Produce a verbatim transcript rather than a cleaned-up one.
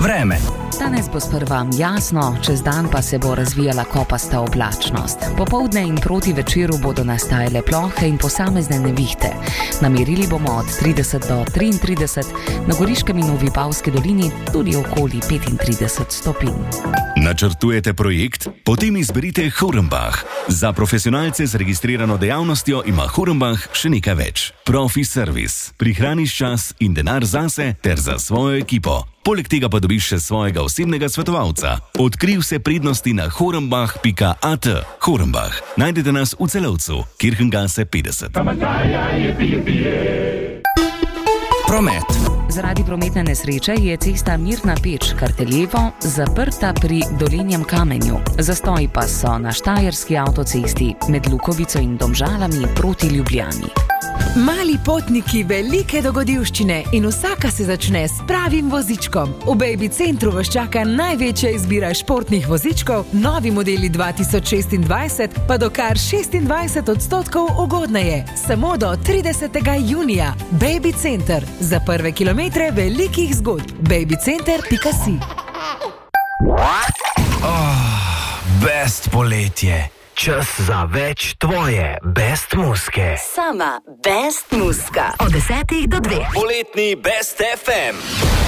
Vreme. Danes bo sprva jasno, čez dan pa se bo razvijala kopasta oblačnost. Popoldne in proti večeru bodo nastajale plohe in posamezne nevihte. Namerili bomo od trideset do triintrideset, na Goriškem in v Vipavski dolini tudi okoli petintrideset stopinj. Načrtujete projekt? Potem izberite Hornbach. Za profesionalce z registrirano dejavnostjo ima Hornbach še nekaj več. Profi servis. Prihraniš čas in denar zase ter za svojo ekipo. Poleg tega pa dobiš še svojega osebnega svetovalca. Odkrij vse prednosti na hornbach pika at. Hornbach. Najdete nas v Celovcu, Kirchengase petdeset. Promet. Zaradi prometne nesreče je cesta Mirna Peč Karteljevo zaprta pri Dolenjem Kamenju. Zastoji pa so na Štajerski avtocesti med Lukovico in Domžalami proti Ljubljani. Mali potniki, velike dogodivščine in vsaka se začne s pravim vozičkom. V Baby Centru vas čaka največja izbira športnih vozičkov, novi modeli dva tisoč šestindvajset pa do kar šestindvajset odstotkov ugodneje. Samo do tridesetega junija. Baby Center. Za prve kilometre velikih zgodb. baby center pika si. Oh, best poletje. Čas za več tvoje best muske. Sama best muska. Od desetih do dveh. Poletni Best ef em.